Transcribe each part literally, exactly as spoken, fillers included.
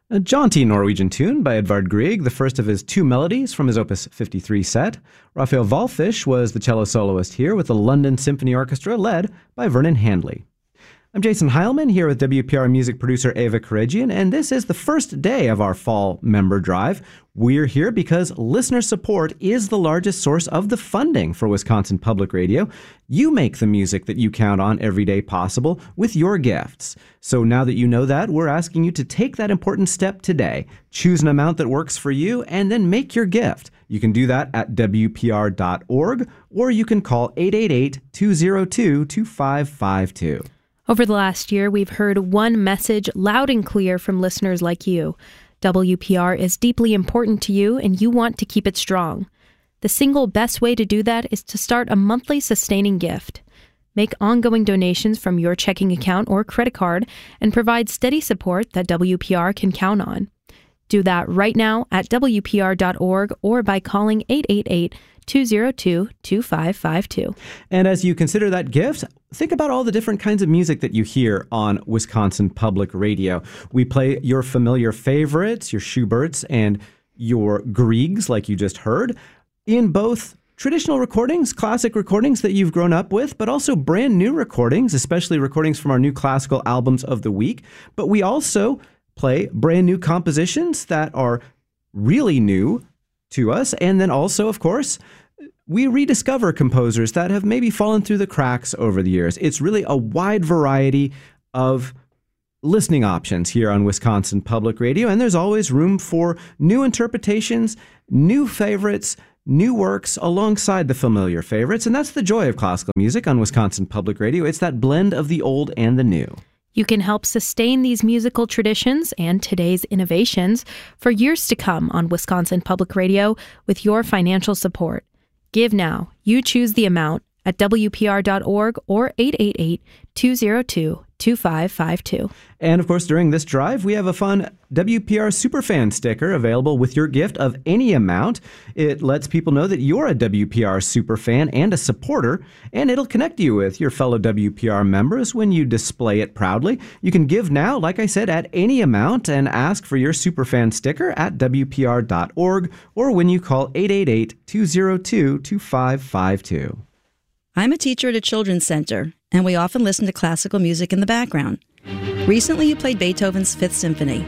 A jaunty Norwegian tune by Edvard Grieg, the first of his two melodies from his Opus fifty-three set. Raphael Wallfisch was the cello soloist here with the London Symphony Orchestra led by Vernon Handley. I'm Jason Heilman here with W P R music producer Eva Karagian, and this is the first day of our fall member drive. We're here because listener support is the largest source of the funding for Wisconsin Public Radio. You make the music that you count on every day possible with your gifts. So now that you know that, we're asking you to take that important step today. Choose an amount that works for you and then make your gift. You can do that at W P R dot org, or you can call eight eight eight, two zero two, two five five two. Over the last year, we've heard one message loud and clear from listeners like you. W P R is deeply important to you, and you want to keep it strong. The single best way to do that is to start a monthly sustaining gift. Make ongoing donations from your checking account or credit card and provide steady support that W P R can count on. Do that right now at W P R dot org or by calling eight eight eight, two zero two, two five five two. And as you consider that gift, think about all the different kinds of music that you hear on Wisconsin Public Radio. We play your familiar favorites, your Schuberts and your Griegs, like you just heard, in both traditional recordings, classic recordings that you've grown up with, but also brand new recordings, especially recordings from our new classical albums of the week. But we also play brand new compositions that are really new to us. And then also, of course, we rediscover composers that have maybe fallen through the cracks over the years. It's really a wide variety of listening options here on Wisconsin Public Radio. And there's always room for new interpretations, new favorites, new works alongside the familiar favorites. And that's the joy of classical music on Wisconsin Public Radio. It's that blend of the old and the new. You can help sustain these musical traditions and today's innovations for years to come on Wisconsin Public Radio with your financial support. Give now. You choose the amount at W P R dot org or eight eight eight, two zero two, two five five two. And of course, during this drive, we have a fun W P R Superfan sticker available with your gift of any amount. It lets people know that you're a W P R Superfan and a supporter, and it'll connect you with your fellow W P R members when you display it proudly. You can give now, like I said, at any amount and ask for your Superfan sticker at W P R dot org or when you call eight eight eight, two zero two, two five five two. I'm a teacher at a children's center, and we often listen to classical music in the background. Recently, you played Beethoven's Fifth Symphony.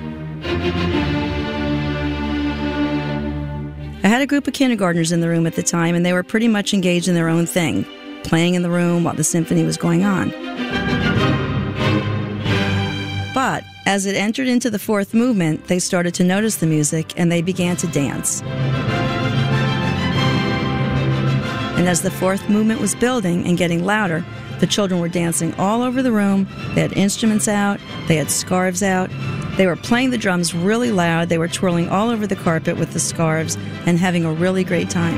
I had a group of kindergartners in the room at the time, and they were pretty much engaged in their own thing, playing in the room while the symphony was going on. But as it entered into the fourth movement, they started to notice the music, and they began to dance. And as the fourth movement was building and getting louder, the children were dancing all over the room. They had instruments out. They had scarves out. They were playing the drums really loud. They were twirling all over the carpet with the scarves and having a really great time.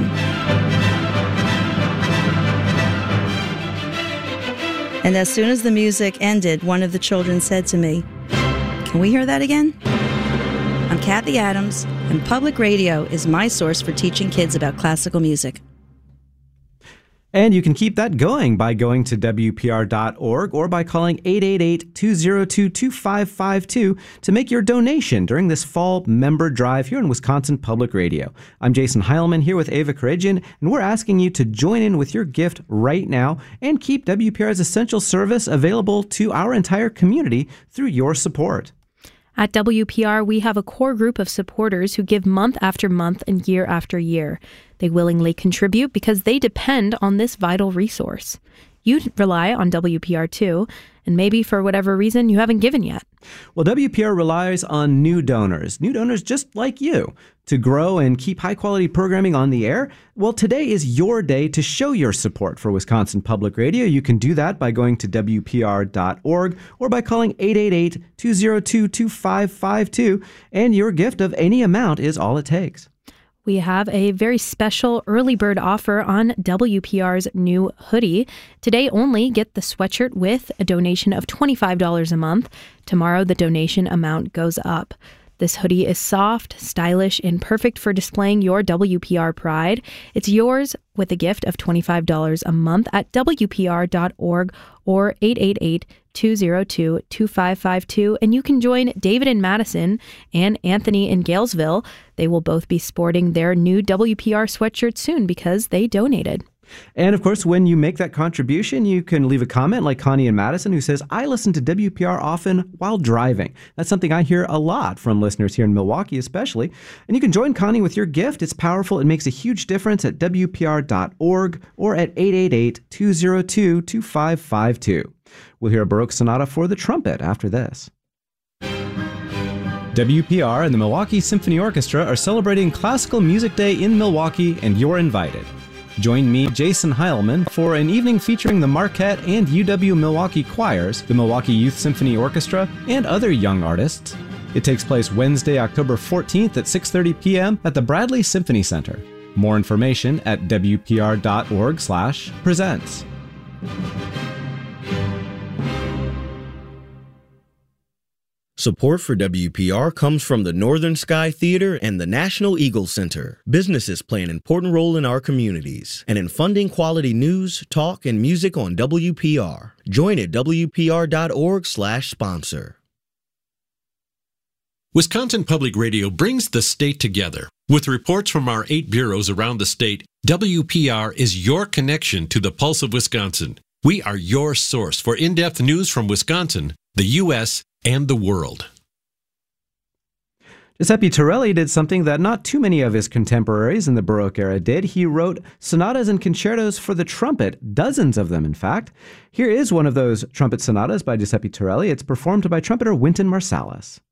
And as soon as the music ended, one of the children said to me, "Can we hear that again?" I'm Kathy Adams, and public radio is my source for teaching kids about classical music. And you can keep that going by going to W P R dot org or by calling eight eight eight, two zero two, two five five two to make your donation during this fall member drive here on Wisconsin Public Radio. I'm Jason Heilman here with Eva Karagian, and we're asking you to join in with your gift right now and keep W P R's essential service available to our entire community through your support. At W P R, we have a core group of supporters who give month after month and year after year. They willingly contribute because they depend on this vital resource. You rely on W P R too, and maybe for whatever reason you haven't given yet. Well, W P R relies on new donors, new donors just like you, to grow and keep high-quality programming on the air. Well, today is your day to show your support for Wisconsin Public Radio. You can do that by going to W P R dot org or by calling eight eight eight, two zero two, two five five two, and your gift of any amount is all it takes. We have a very special early bird offer on W P R's new hoodie. Today only, get the sweatshirt with a donation of twenty-five dollars a month. Tomorrow, the donation amount goes up. This hoodie is soft, stylish, and perfect for displaying your W P R pride. It's yours with a gift of twenty-five dollars a month at W P R dot org or eight eight eight, two oh two, two five five two, and you can join David in Madison and Anthony in Galesville. They will both be sporting their new W P R sweatshirts soon because they donated. And of course, when you make that contribution, you can leave a comment like Connie in Madison, who says, I listen to W P R often while driving. That's something I hear a lot from listeners here in Milwaukee, especially. And you can join Connie with your gift. It's powerful. It makes a huge difference at W P R dot org or at eight eight eight, two oh two, two five five two. We'll hear a Baroque sonata for the trumpet after this. W P R and the Milwaukee Symphony Orchestra are celebrating Classical Music Day in Milwaukee, and you're invited. Join me, Jason Heilman, for an evening featuring the Marquette and U W Milwaukee choirs, the Milwaukee Youth Symphony Orchestra, and other young artists. It takes place Wednesday, October fourteenth at six thirty p.m. at the Bradley Symphony Center. More information at W P R dot org slash presents. Support for W P R comes from the Northern Sky Theater and the National Eagle Center. Businesses play an important role in our communities and in funding quality news, talk, and music on W P R. Join at W P R dot org slash sponsor. Wisconsin Public Radio brings the state together. With reports from our eight bureaus around the state, W P R is your connection to the pulse of Wisconsin. We are your source for in-depth news from Wisconsin, the U S, and the world. Giuseppe Torelli did something that not too many of his contemporaries in the Baroque era did. He wrote sonatas and concertos for the trumpet, dozens of them, in fact. Here is one of those trumpet sonatas by Giuseppe Torelli. It's performed by trumpeter Wynton Marsalis.